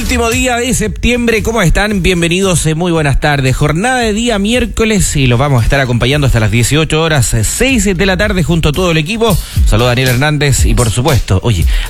Último día de septiembre, ¿cómo están? Bienvenidos, muy buenas tardes. Jornada de día miércoles y los vamos a estar acompañando hasta las 18 horas, 6 de la tarde junto a todo el equipo. Saludos a Daniel Hernández y por supuesto, oye,